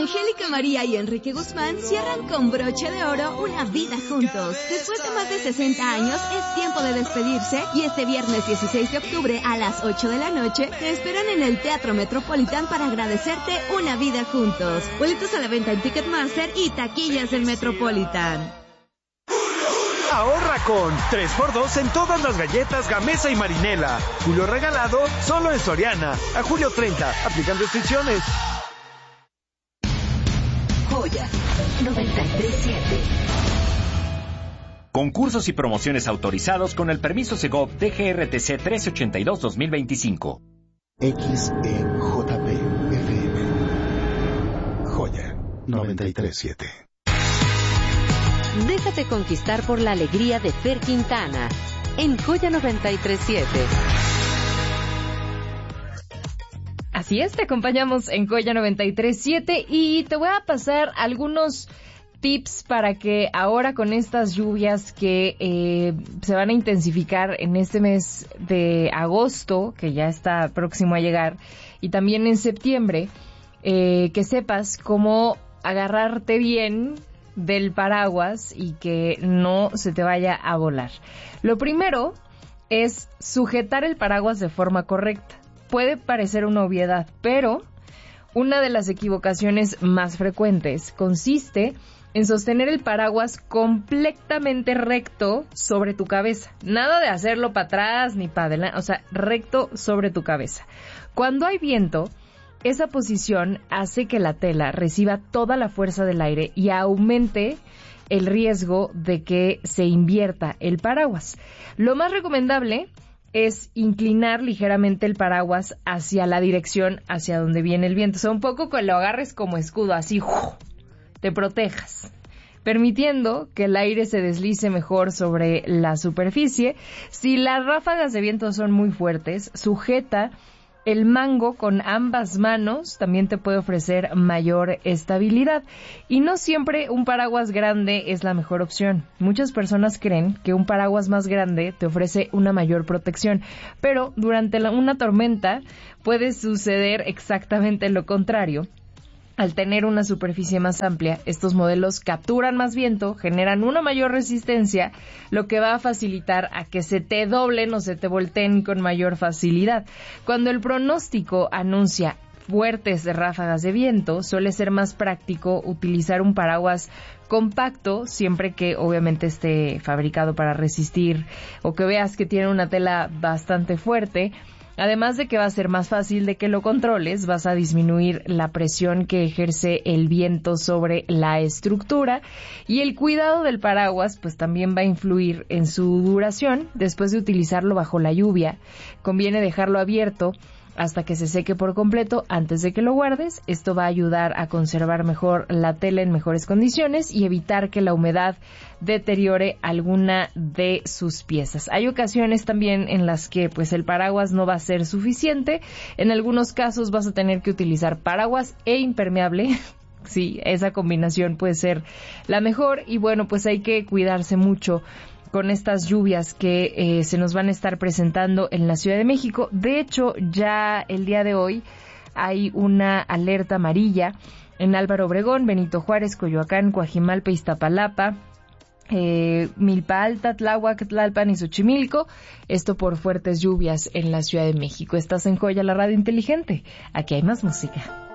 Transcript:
Angélica María y Enrique Guzmán cierran con broche de oro una vida juntos. Después de más de 60 años, es tiempo de despedirse y este viernes 16 de octubre a las 8 de la noche te esperan en el Teatro Metropolitan para agradecerte una vida juntos. Boletos a la venta en Ticketmaster y taquillas del Metropolitan. Ahorra con 3x2 en todas las galletas Gamesa y Marinela. Julio regalado solo en Soriana. A julio 30. Aplican restricciones. Joya 93.7. Concursos y promociones autorizados con el permiso Segov DGRTC 1382-2025. XEJP FM. Joya 93.7. Déjate conquistar por la alegría de Fer Quintana en Joya 93.7. Así es, te acompañamos en Joya 93.7 y te voy a pasar algunos tips para que ahora con estas lluvias que se van a intensificar en este mes de agosto, que ya está próximo a llegar, y también en septiembre, que sepas cómo agarrarte bien del paraguas y que no se te vaya a volar. Lo primero es sujetar el paraguas de forma correcta. Puede parecer una obviedad, pero una de las equivocaciones más frecuentes consiste en sostener el paraguas completamente recto sobre tu cabeza. Nada de hacerlo para atrás ni para adelante, o sea, recto sobre tu cabeza. Cuando hay viento, esa posición hace que la tela reciba toda la fuerza del aire y aumente el riesgo de que se invierta el paraguas. Lo más recomendable es inclinar ligeramente el paraguas hacia la dirección hacia donde viene el viento. O sea, un poco que lo agarres como escudo, así te protejas, permitiendo que el aire se deslice mejor sobre la superficie. Si las ráfagas de viento son muy fuertes, sujeta el mango con ambas manos, también te puede ofrecer mayor estabilidad. Y no siempre un paraguas grande es la mejor opción. Muchas personas creen que un paraguas más grande te ofrece una mayor protección, pero durante una tormenta puede suceder exactamente lo contrario. Al tener una superficie más amplia, estos modelos capturan más viento, generan una mayor resistencia, lo que va a facilitar a que se te doblen o se te volteen con mayor facilidad. Cuando el pronóstico anuncia fuertes ráfagas de viento, suele ser más práctico utilizar un paraguas compacto, siempre que obviamente esté fabricado para resistir o que veas que tiene una tela bastante fuerte. Además de que va a ser más fácil de que lo controles, vas a disminuir la presión que ejerce el viento sobre la estructura y el cuidado del paraguas pues también va a influir en su duración. Después de utilizarlo bajo la lluvia, conviene dejarlo abierto hasta que se seque por completo antes de que lo guardes. Esto va a ayudar a conservar mejor la tela en mejores condiciones y evitar que la humedad deteriore alguna de sus piezas. Hay ocasiones también en las que pues el paraguas no va a ser suficiente. En algunos casos vas a tener que utilizar paraguas e impermeable. Sí, esa combinación puede ser la mejor y bueno, pues hay que cuidarse mucho con estas lluvias que se nos van a estar presentando en la Ciudad de México. De hecho, ya el día de hoy hay una alerta amarilla en Álvaro Obregón, Benito Juárez, Coyoacán, Coajimalpa, Iztapalapa, Milpa Alta, Tláhuac, Tlalpan y Xochimilco. Esto por fuertes lluvias en la Ciudad de México. Estás en Joya, la radio inteligente. Aquí hay más música.